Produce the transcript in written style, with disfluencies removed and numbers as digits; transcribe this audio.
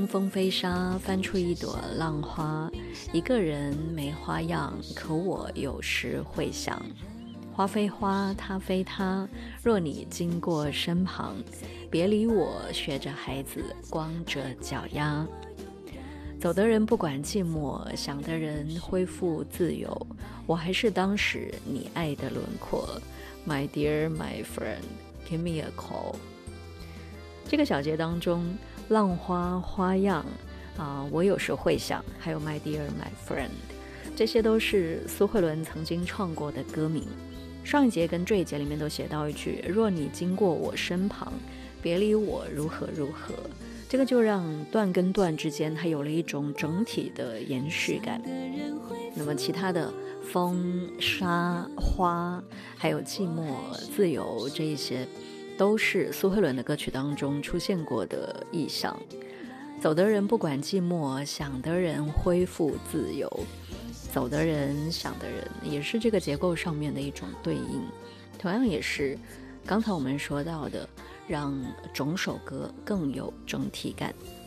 东风飞沙，翻出一朵浪花。一个人没花样，可我有时会想。花非花，他非他，若你经过身旁，别理我，学着孩子，光着脚丫。走的人不管寂寞，想的人恢复自由。我还是当时你爱的轮廓。My dear, my friend, give me a call。 这个小节当中，浪花花样我有时会想，还有 My dear, my friend， 这些都是苏慧伦曾经创过的歌名。上一节跟这一节里面都写到一句，若你经过我身旁，别理我如何如何。这个就让段跟段之间它有了一种整体的延续感。那么其他的风、沙、花，还有寂寞、自由，这一些都是苏慧伦的歌曲当中出现过的意象。走的人不管寂寞，想的人恢复自由。走的人，想的人，也是这个结构上面的一种对应，同样也是刚才我们说到的，让整首歌更有整体感。